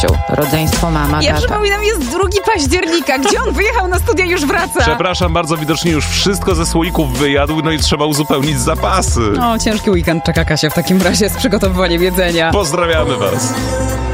Rodzeństwo mama, Ja tata. przypominam, jest 2 października. Gdzie on wyjechał na studia, już wraca. Przepraszam bardzo, widocznie już wszystko ze słoików wyjadł, no i trzeba uzupełnić zapasy. O, ciężki weekend czeka Kasia w takim razie z przygotowywaniem jedzenia. Pozdrawiamy was.